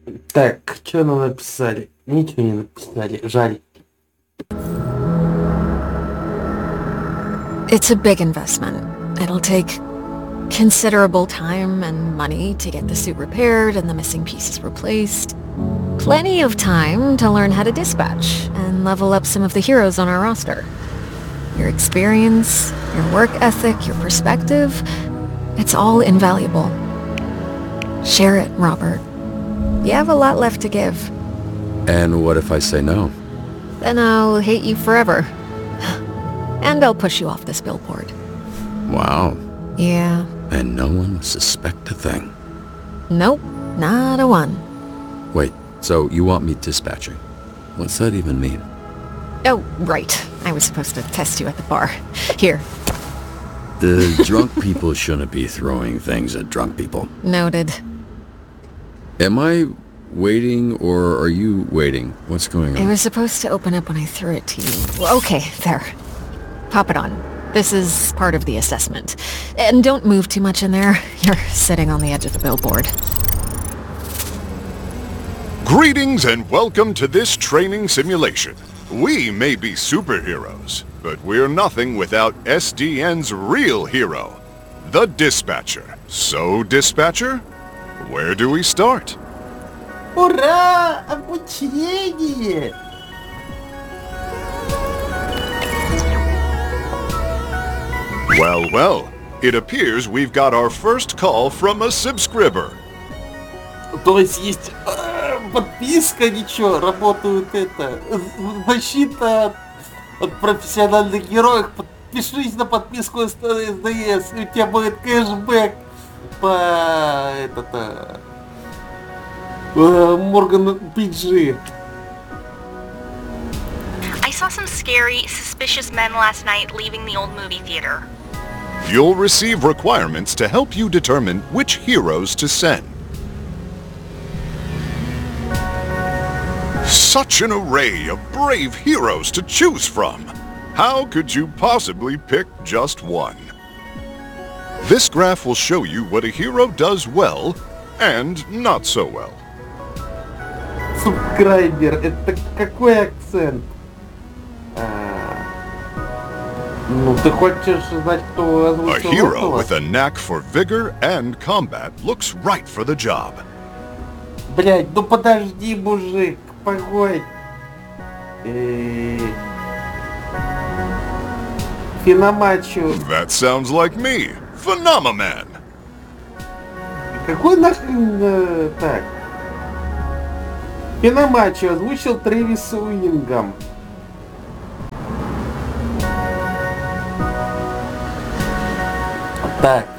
Так, что нам написали? Ничего не написали, жаль. It's a big investment. It'll take considerable time and money to get the suit repaired and the missing pieces replaced. Plenty of time to learn how to dispatch and level up some of the heroes on our roster. Your experience, your work ethic, your perspective, it's all invaluable. Share it, Robert. You have a lot left to give. And what if I say no? Then I'll hate you forever. And I'll push you off this billboard. Wow. Yeah. And no one will suspect a thing. Nope, not a one. Wait, so you want me dispatching? What's that even mean? Oh, right. I was supposed to test you at the bar. Here. The drunk people shouldn't be throwing things at drunk people. Noted. Am I waiting or are you waiting? What's going on? It was supposed to open up when I threw it to you. Well, okay, there. Pop it on. This is part of the assessment. And don't move too much in there. You're sitting on the edge of the billboard. Greetings and welcome to this training simulation. We may be superheroes, but we're nothing without SDN's real hero, the Dispatcher. So, Dispatcher, where do we start? Ура! Обучение! Well, well, it appears we've got our first call from a subscriber. То есть подписка, ничего, работают защита от профессиональных героев. Подпишись на подписку СДС, и у тебя будет кэшбэк по Моргану PG. I saw some scary, suspicious men last night leaving the old movie theater. You'll receive requirements to help you determine which heroes to send. Such an array of brave heroes to choose from! How could you possibly pick just one? This graph will show you what a hero does well and not so well. Субскрайбер, это какой акцент? Ну, ты хочешь знать, кто A озвучил hero этого? with a knack for vigor and combat looks right for the job. Блять, ну подожди, мужик, погодь. Финомачо. That sounds like me, Phenomaman. Какой нахрен так? Финомачо озвучил Трэвис Уингам. Так.